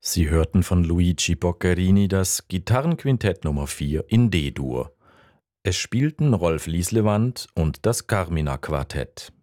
Sie hörten von Luigi Boccherini das Gitarrenquintett Nummer 4 in D-Dur. Es spielten Rolf Lislewand und das Carmina Quartett.